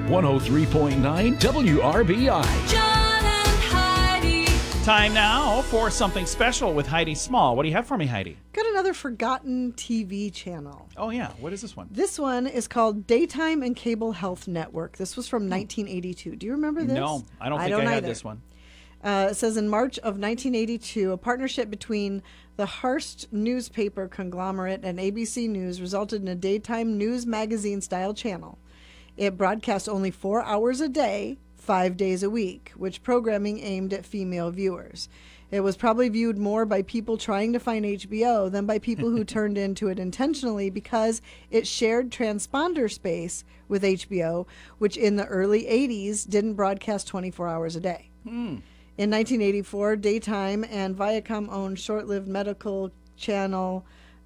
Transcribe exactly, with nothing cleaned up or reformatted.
one oh three point nine W R B I. John and Heidi. Time now for something special with Heidi Small. What do you have for me, Heidi? Got another forgotten T V channel. Oh, yeah. What is this one? This one is called Daytime and Cable Health Network. This was from nineteen eighty-two. Do you remember this? No, I don't think I, had either. this one. Uh, it says in March of nineteen eighty-two, a partnership between the Hearst newspaper conglomerate and A B C News resulted in a daytime news magazine-style channel. It broadcast only four hours a day, five days a week, which programming aimed at female viewers. It was probably viewed more by people trying to find H B O than by people who turned into it intentionally because it shared transponder space with H B O, which in the early eighties didn't broadcast twenty-four hours a day. Hmm. In nineteen eighty-four, Daytime and Viacom-owned short-lived medical channel